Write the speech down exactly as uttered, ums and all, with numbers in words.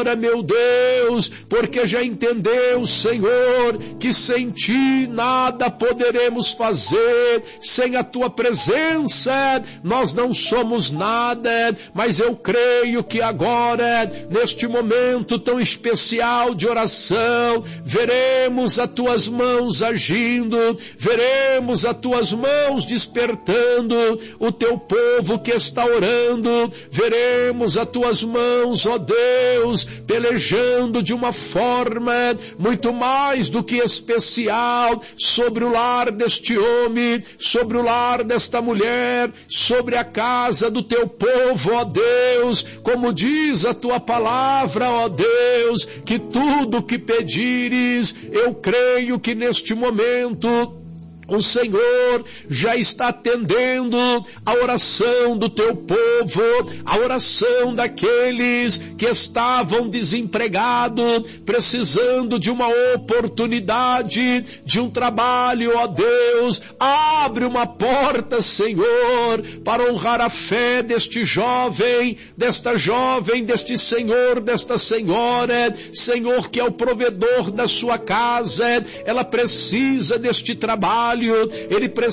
agora, meu Deus, porque já entendeu, Senhor, que sem Ti nada poderemos fazer, sem a Tua presença nós não somos nada, mas eu creio que agora, neste momento tão especial de oração, veremos as Tuas mãos agindo, veremos as Tuas mãos despertando o Teu povo que está orando, veremos as Tuas mãos, ó Deus, pelejando de uma forma muito mais do que especial sobre o lar deste homem, sobre o lar desta mulher, sobre a casa do Teu povo, ó Deus, como diz a Tua palavra, ó Deus, que tudo que pedires, eu creio que neste momento o Senhor já está atendendo a oração do Teu povo, a oração daqueles que estavam desempregados, precisando de uma oportunidade, de um trabalho, ó Deus. Abre uma porta, Senhor, para honrar a fé deste jovem, desta jovem, deste senhor, desta senhora, Senhor, que é o provedor da sua casa. Ela precisa deste trabalho, ele precisa